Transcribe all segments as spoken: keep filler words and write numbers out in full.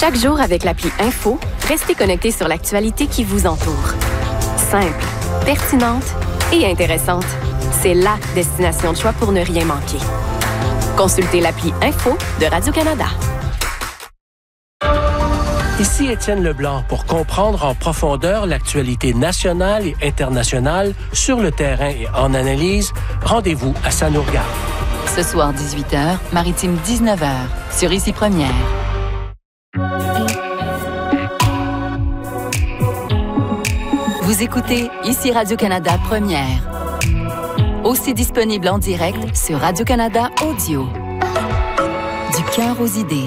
Chaque jour avec l'appli Info, restez connecté sur l'actualité qui vous entoure. Simple, pertinente et intéressante. C'est la destination de choix pour ne rien manquer. Consultez l'appli Info de Radio-Canada. Ici Étienne Leblanc pour comprendre en profondeur l'actualité nationale et internationale sur le terrain et en analyse. Rendez-vous à Ça nous regarde. Ce soir dix-huit heures, Maritime dix-neuf heures, sur Ici Première. Vous écoutez Ici Radio-Canada Première. Aussi disponible en direct sur Radio-Canada Audio. Du cœur aux idées.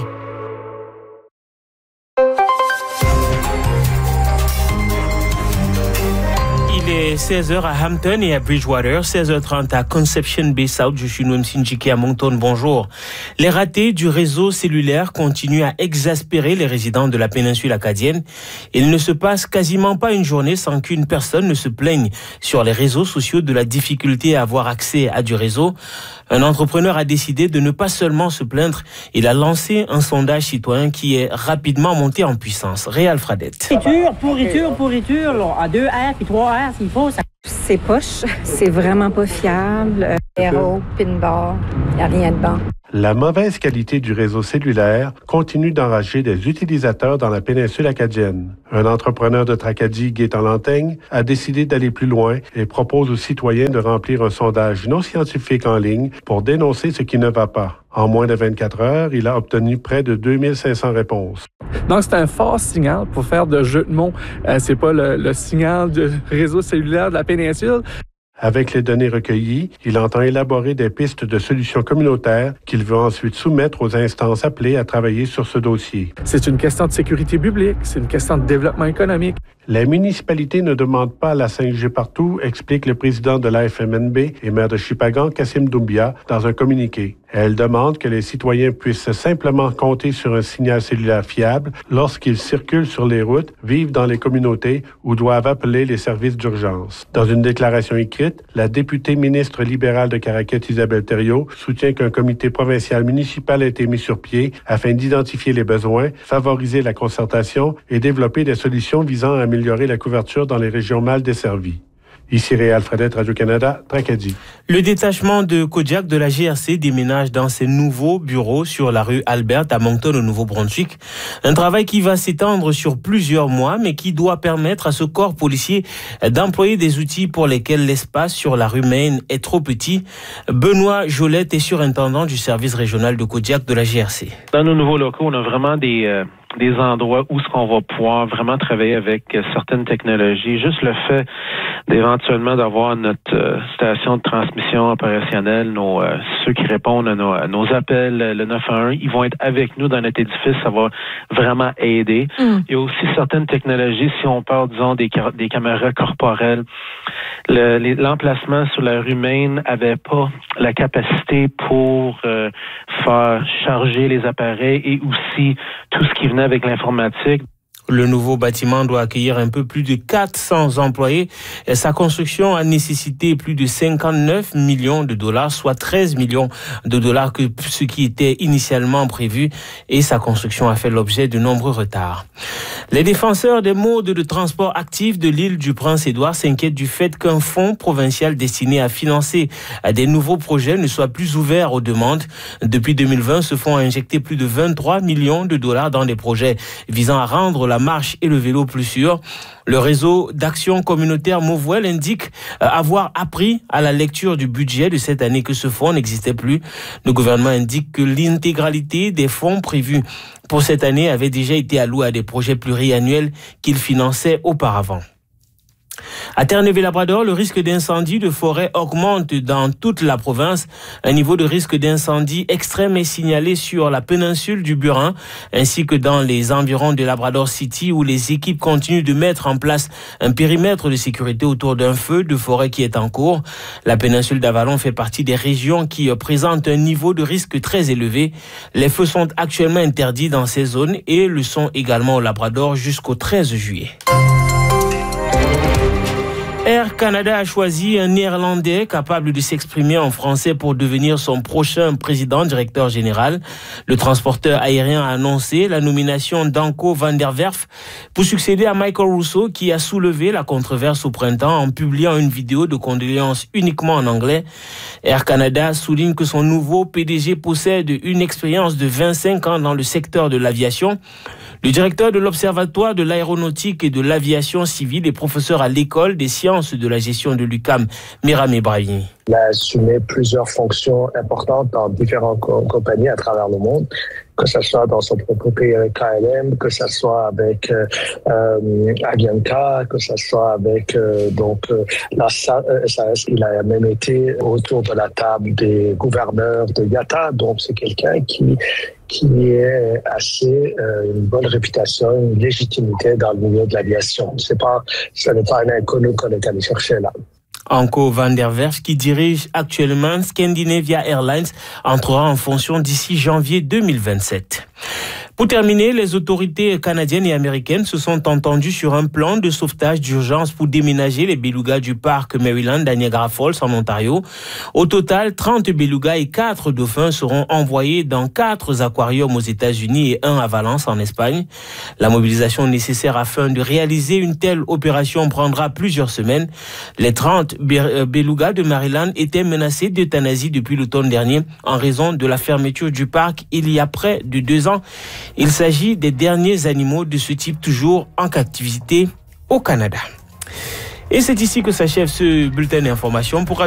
Il est seize heures à Hampton et à Bridgewater, seize heures trente à Conception Bay South. Je suis Noam Sinjiki à Moncton. Bonjour. Les ratés du réseau cellulaire continuent à exaspérer les résidents de la péninsule acadienne. Il ne se passe quasiment pas une journée sans qu'une personne ne se plaigne sur les réseaux sociaux de la difficulté à avoir accès à du réseau. Un entrepreneur a décidé de ne pas seulement se plaindre, il a lancé un sondage citoyen qui est rapidement monté en puissance. Réal Fradette. Pourriture, pourriture, pourriture, là, à deux R puis trois R s'il faut. Ça... C'est poche, c'est vraiment pas fiable. Héros, pinball, il n'y a rien de bon. La mauvaise qualité du réseau cellulaire continue d'enrager des utilisateurs dans la péninsule acadienne. Un entrepreneur de Tracadie, Gaétan Lantaigne, a décidé d'aller plus loin et propose aux citoyens de remplir un sondage non scientifique en ligne pour dénoncer ce qui ne va pas. En moins de vingt-quatre heures, il a obtenu près de deux mille cinq cents réponses. Donc, c'est un fort signal pour faire de jeu de mots. Euh, c'est pas le, le signal du réseau cellulaire de la péninsule. Avec les données recueillies, il entend élaborer des pistes de solutions communautaires qu'il veut ensuite soumettre aux instances appelées à travailler sur ce dossier. C'est une question de sécurité publique, c'est une question de développement économique. La municipalité ne demande pas la cinq G partout, explique le président de l'A F M N B et maire de Shippagan, Kassim Doumbia, dans un communiqué. Elle demande que les citoyens puissent simplement compter sur un signal cellulaire fiable lorsqu'ils circulent sur les routes, vivent dans les communautés ou doivent appeler les services d'urgence. Dans une déclaration écrite, la députée ministre libérale de Caraquet, Isabelle Thériault, soutient qu'un comité provincial municipal a été mis sur pied afin d'identifier les besoins, favoriser la concertation et développer des solutions visant à améliorer la couverture dans les régions mal desservies. Ici Réal Fradette, Radio-Canada, Tracadie. Le détachement de Kodiak de la G R C déménage dans ses nouveaux bureaux sur la rue Albert à Moncton, au Nouveau-Brunswick. Un travail qui va s'étendre sur plusieurs mois, mais qui doit permettre à ce corps policier d'employer des outils pour lesquels l'espace sur la rue Maine est trop petit. Benoît Jolette est surintendant du service régional de Kodiak de la G R C. Dans nos nouveaux locaux, on a vraiment des... Euh... des endroits où est-ce qu'on va pouvoir vraiment travailler avec certaines technologies. Juste le fait d'éventuellement d'avoir notre euh, station de transmission opérationnelle, nos, euh, ceux qui répondent à nos, à nos appels, le neuf un un, ils vont être avec nous dans notre édifice, ça va vraiment aider. Mm. Il y a aussi certaines technologies, si on parle, disons, des, des caméras corporelles. Le, les, l'emplacement sur la rue Maine avait pas la capacité pour euh, faire charger les appareils et aussi tout ce qui venait avec l'informatique. Le nouveau bâtiment doit accueillir un peu plus de quatre cents employés. Et sa construction a nécessité plus de cinquante-neuf millions de dollars, soit treize millions de dollars que ce qui était initialement prévu. Et sa construction a fait l'objet de nombreux retards. Les défenseurs des modes de transport actifs de l'île du Prince-Édouard s'inquiètent du fait qu'un fonds provincial destiné à financer des nouveaux projets ne soit plus ouvert aux demandes. Depuis deux mille vingt, ce fonds a injecté plus de vingt-trois millions de dollars dans des projets visant à rendre la marche et le vélo plus sûrs. Le réseau d'action communautaire Movewell indique avoir appris à la lecture du budget de cette année que ce fonds n'existait plus. Le gouvernement indique que l'intégralité des fonds prévus pour cette année avait déjà été allouée à des projets pluriannuels qu'il finançait auparavant. À Terre-Neuve-Labrador, le risque d'incendie de forêt augmente dans toute la province. Un niveau de risque d'incendie extrême est signalé sur la péninsule du Burin, ainsi que dans les environs de Labrador City, où les équipes continuent de mettre en place un périmètre de sécurité autour d'un feu de forêt qui est en cours. La péninsule d'Avalon fait partie des régions qui présentent un niveau de risque très élevé. Les feux sont actuellement interdits dans ces zones et le sont également au Labrador jusqu'au treize juillet. Air Air Canada a choisi un Néerlandais capable de s'exprimer en français pour devenir son prochain président directeur général. Le transporteur aérien a annoncé la nomination d'Anko van der Werf pour succéder à Michael Rousseau, qui a soulevé la controverse au printemps en publiant une vidéo de condoléances uniquement en anglais. Air Canada souligne que son nouveau P D G possède une expérience de vingt-cinq ans dans le secteur de l'aviation. Le directeur de l'Observatoire de l'aéronautique et de l'aviation civile et professeur à l'école des sciences de la gestion de l'U Q A M, Meram Ebrahimi. Il a assumé plusieurs fonctions importantes dans différentes co- compagnies à travers le monde, que ce soit dans son propre pays avec K L M, que ce soit avec euh, euh, Avianca, que ce soit avec euh, donc euh, la S A S. Il a même été autour de la table des gouverneurs de I A T A, donc c'est quelqu'un qui qui est assez euh, une bonne réputation, une légitimité dans le milieu de l'aviation. C'est pas, ce n'est pas un inconnu qu'on est allé chercher là. Anko van der Werf, qui dirige actuellement Scandinavia Airlines, entrera en fonction d'ici janvier deux mille vingt-sept. Pour terminer, les autorités canadiennes et américaines se sont entendues sur un plan de sauvetage d'urgence pour déménager les belugas du parc Maryland à Niagara Falls en Ontario. Au total, trente belugas et quatre dauphins seront envoyés dans quatre aquariums aux États-Unis et un à Valence en Espagne. La mobilisation nécessaire afin de réaliser une telle opération prendra plusieurs semaines. Les trente belugas de Maryland étaient menacés d'euthanasie depuis l'automne dernier en raison de la fermeture du parc il y a près de deux ans. Il s'agit des derniers animaux de ce type toujours en captivité au Canada. Et c'est ici que s'achève ce bulletin d'information. Pour